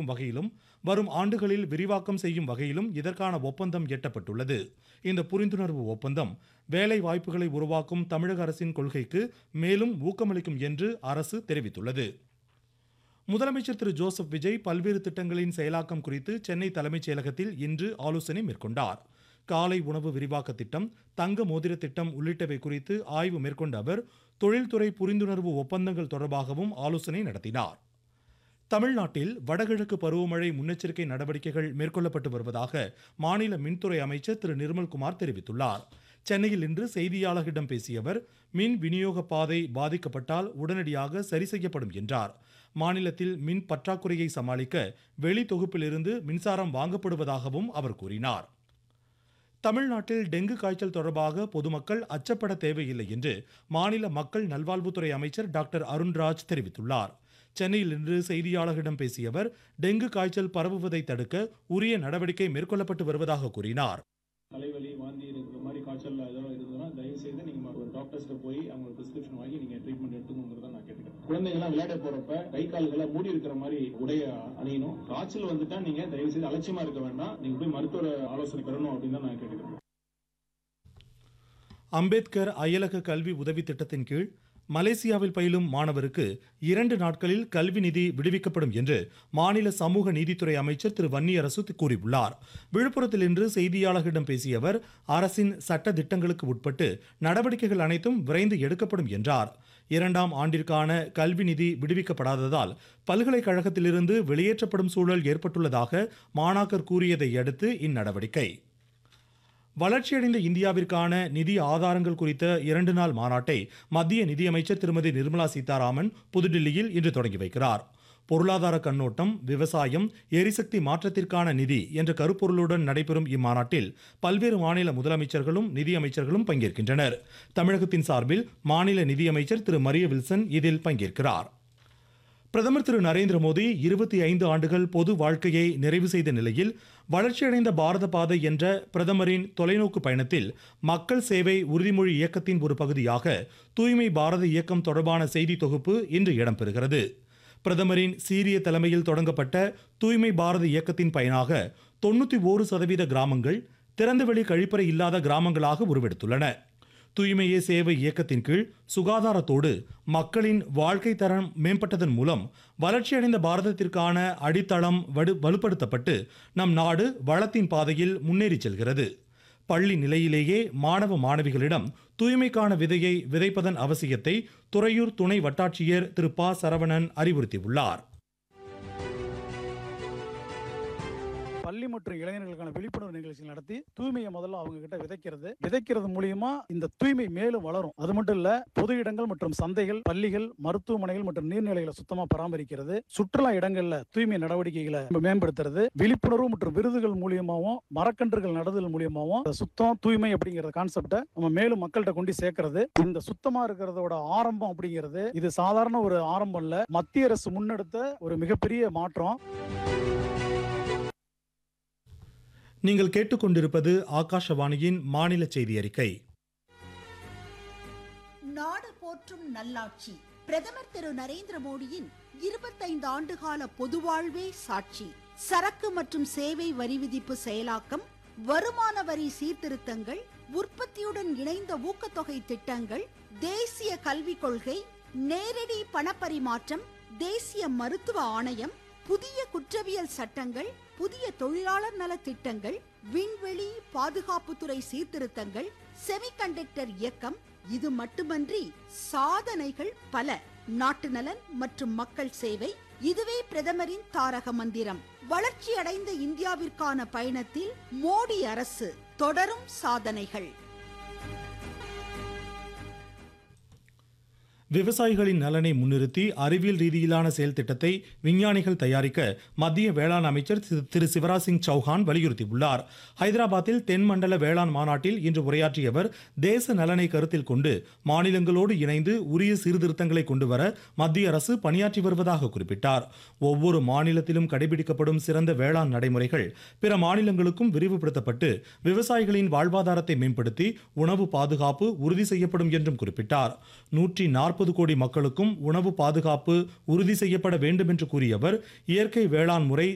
வழங்கும் வகையிலும் வரும் ஆண்டுகளில் விரிவாக்கம் செய்யும் வகையிலும் இதற்கான ஒப்பந்தம் எட்டப்பட்டுள்ளது. இந்த புரிந்துணர்வு ஒப்பந்தம் வேலை வாய்ப்புகளை உருவாக்கும் தமிழக அரசின் கொள்கைக்கு மேலும் ஊக்கமளிக்கும் என்று அரசு தெரிவித்துள்ளது. முதலமைச்சர் திரு ஜோசப் விஜய் பல்வேறு திட்டங்களின் செயலாக்கம் குறித்து சென்னை தலைமைச் செயலகத்தில் இன்று ஆலோசனை மேற்கொண்டார். காலை உணவு விரிவாக்க திட்டம், தங்க மோதிர திட்டம் உள்ளிட்டவை குறித்து ஆய்வு மேற்கொண்ட அவர் தொழில்துறை புரிந்துணர்வு ஒப்பந்தங்கள் தொடர்பாகவும் ஆலோசனை நடத்தினார். தமிழ்நாட்டில் வடகிழக்கு பருவமழை முன்னெச்சரிக்கை நடவடிக்கைகள் மேற்கொள்ளப்பட்டு வருவதாக மாநில மின்துறை அமைச்சர் திரு நிர்மல்குமார் தெரிவித்துள்ளார். சென்னையில் இன்று செய்தியாளர்களிடம் பேசிய அவர் மின் விநியோக பாதை பாதிக்கப்பட்டால் உடனடியாக சரி செய்யப்படும் என்றார். மாநிலத்தில் மின் பற்றாக்குறையை சமாளிக்க வெளி தொகுப்பிலிருந்து மின்சாரம் வாங்கப்படுவதாகவும் அவர் கூறினார். தமிழ்நாட்டில் டெங்கு காய்ச்சல் தொடர்பாக பொதுமக்கள் அச்சப்பட தேவையில்லை என்று மாநில மக்கள் நல்வாழ்வுத்துறை அமைச்சர் டாக்டர் அருண்ராஜ் தெரிவித்துள்ளார். சென்னையில் இன்று செய்தியாளர்களிடம் பேசிய அவர் டெங்கு காய்ச்சல் பரவுவதை தடுக்க உரிய நடவடிக்கை மேற்கொள்ளப்பட்டு வருவதாக கூறினார். தலைவலி, வாந்தி இருக்கிற மாதிரி காய்ச்சல் ஏதாவது இருந்ததுன்னா தயவு செய்து நீங்க ஒரு டாக்டர்ஸ்ட போய் அவங்க பிரிஸ்கிரிப்ஷன் வாங்கி நீங்க ட்ரீட்மெண்ட் எடுத்துக்கணுங்கிறத நான் கேட்டுக்கிறேன். குழந்தைங்களாம் விளையாட போறப்ப கை கால்களை மூடி இருக்கிற மாதிரி உடைய அணியணும். காய்ச்சல் வந்துட்டா நீங்க தயவு செய்து அலட்சியமா இருக்க வேண்டாம், நீங்க போய் மருத்துவ ஆலோசனை பெறணும் அப்படின்னு தான் நான் கேட்டுக்கிறேன். அம்பேத்கர் அயலக கல்வி உதவி திட்டத்தின் கீழ் மலேசியாவில் பயிலும் மாணவருக்கு 2 நாட்களில் கல்வி நிதி விடுவிக்கப்படும் என்று மாநில சமூக நீதித்துறை அமைச்சர் திரு வன்னியரசு கூறியுள்ளார். விழுப்புரத்தில் இன்று செய்தியாளர்களிடம் பேசிய அவர் அரசின் சட்ட திட்டங்களுக்கு உட்பட்டு நடவடிக்கைகள் அனைத்தும் விரைந்து எடுக்கப்படும் என்றார். 2ஆம் ஆண்டிற்கான கல்வி நிதி விடுவிக்கப்படாததால் பல்கலைக்கழகத்திலிருந்து வெளியேற்றப்படும் சூழல் ஏற்பட்டுள்ளதாக மாணாக்கர் கூறியதை அடுத்து இந்நடவடிக்கை. வளர்ச்சியடைந்த இந்தியாவிற்கான நிதி ஆதாரங்கள் குறித்த 2 நாள் மாநாட்டை மத்திய நிதியமைச்சர் திருமதி நிர்மலா சீதாராமன் புதுடில்லியில் இன்று தொடங்கி வைக்கிறார். பொருளாதார கண்ணோட்டம், விவசாயம், எரிசக்தி மாற்றத்திற்கான நிதி என்ற கருப்பொருளுடன் நடைபெறும் இம்மாநாட்டில் பல்வேறு மாநில முதலமைச்சர்களும் நிதியமைச்சர்களும் பங்கேற்கின்றனர். தமிழகத்தின் சார்பில் மாநில நிதியமைச்சர் திரு மரிய வில்சன் இதில் பங்கேற்கிறார். பிரதமர் திரு நரேந்திர மோடி 25 ஆண்டுகள் பொது வாழ்க்கையை நிறைவு செய்த நிலையில் வளர்ச்சியடைந்த பாரத பாதை என்ற பிரதமரின் தொலைநோக்கு பயணத்தில் மக்கள் சேவை உறுதிமொழி இயக்கத்தின் ஒரு பகுதியாக தூய்மை பாரத இயக்கம் தொடர்பான செய்தி தொகுப்பு இன்று இடம்பெறுகிறது. பிரதமரின் சீரிய தலைமையில் தொடங்கப்பட்ட தூய்மை பாரத இயக்கத்தின் பயனாக 91% கிராமங்கள் திறந்தவெளி கழிப்பறை இல்லாத கிராமங்களாக உருவெடுத்துள்ளன. தூய்மையே சேவை இயக்கத்தின் கீழ் சுகாதாரத்தோடு மக்களின் வாழ்க்கை தரம் மேம்பட்டதன் மூலம் வளர்ச்சியடைந்த பாரதத்திற்கான அடித்தளம் வலுப்படுத்தப்பட்டு நம் நாடு வளத்தின் பாதையில் முன்னேறி செல்கிறது. பள்ளி நிலையிலேயே மாணவ மாணவிகளிடம் தூய்மைக்கான விதையை விதைப்பதன் அவசியத்தை துறையூர் துணை வட்டாட்சியர் திரு ப சரவணன் அறிவுறுத்தியுள்ளார். பள்ளி மற்றும் இளைஞர்களுக்கான விழிப்புணர்வு நிகழ்ச்சிகள் நடத்தி தூய்மையை முதல்ல அவங்க கிட்ட விதைக்கிறது மூலியமா இந்த தூய்மை மேலும் வளரும். அது மட்டும் இல்ல, பொது இடங்கள் மற்றும் சந்தைகள், பள்ளிகள், மருத்துவமனைகள் மற்றும் நீர்நிலைகளை சுத்தமா பராமரிக்கிறது, சுற்றுலா இடங்கள்ல தூய்மை நடவடிக்கைகளை மேம்படுத்துறது, விழிப்புணர்வு மற்றும் விருதுகள் மூலியமாவும் மரக்கன்றுகள் நடுதல் மூலியமாவும் சுத்தம் தூய்மை அப்படிங்கிற கான்செப்டை நம்ம மேலும் மக்கள்கிட்ட கொண்டு சேர்க்கிறது. இந்த சுத்தமா இருக்கிறதோட ஆரம்பம் அப்படிங்கிறது இது சாதாரண ஒரு ஆரம்பம் இல்ல, மத்திய அரசு முன்னெடுத்த ஒரு மிகப்பெரிய மாற்றம். நீங்கள் கேட்டுக்கொண்டிருப்பது ஆகாஷவாணியின் மாநில செய்தி அறிக்கை. நாடு போற்றும் நல்லாட்சி பிரதமர் திரு நரேந்திர மோடியின் 25 ஆண்டுகால பொதுவாழ்வே சாட்சி. சரக்கு மற்றும் சேவை வரி விதிப்பு செயலாக்கம், வருமான வரி சீர்திருத்தங்கள், உற்பத்தியுடன் இணைந்த ஊக்கத்தொகை திட்டங்கள், தேசிய கல்விக் கொள்கை, நேரடி பணப்பரிமாற்றம், தேசிய மருத்துவ ஆணையம், புதிய குற்றவியல் சட்டங்கள், புதிய தொழிலாளர் நல திட்டங்கள், விண்வெளி பாதுகாப்புத்துறை சீர்திருத்தங்கள், செமிகண்டக்டர் இயக்கம், இது மட்டுமன்றி சாதனைகள் பல. நாட்டு நலன் மற்றும் மக்கள் சேவை, இதுவே பிரதமரின் தாரக மந்திரம். வளர்ச்சியடைந்த இந்தியாவிற்கான பயணத்தில் மோடி அரசு, தொடரும் சாதனைகள். விவசாயிகளின் நலனை முன்னிறுத்தி அறிவியல் ரீதியிலான செயல் திட்டத்தை விஞ்ஞானிகள் தயாரிக்க மத்திய வேளாண் அமைச்சர் திரு சிவராஜ் சிங் சௌஹான் வலியுறுத்தியுள்ளார். ஹைதராபாத்தில் தென்மண்டல வேளாண் மாநாட்டில் இன்று உரையாற்றிய அவர் தேச நலனை கருத்தில் கொண்டு மாநிலங்களோடு இணைந்து உரிய சீர்திருத்தங்களை கொண்டுவர மத்திய அரசு பணியாற்றி வருவதாக குறிப்பிட்டார். ஒவ்வொரு மாநிலத்திலும் கடைபிடிக்கப்படும் சிறந்த வேளாண் நடைமுறைகள் பிற மாநிலங்களுக்கும் விரிவுபடுத்தப்பட்டு விவசாயிகளின் வாழ்வாதாரத்தை மேம்படுத்தி உணவு பாதுகாப்பு உறுதி செய்யப்படும் என்றும் குறிப்பிட்டார். 140 கோடி மக்களுக்கும் உணவு பாதுகாப்பு உறுதி செய்யப்பட வேண்டும் என்று கூறிய அவர் இயற்கை வேளாண் முறை